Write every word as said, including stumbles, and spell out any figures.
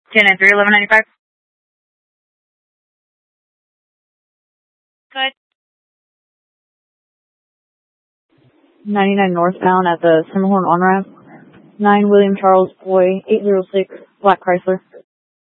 ten and three, eleven ninety-five. Good. ninety-nine northbound at the Simmerhorn on-ramp. nine William Charles Boy, eight zero six, Black Chrysler.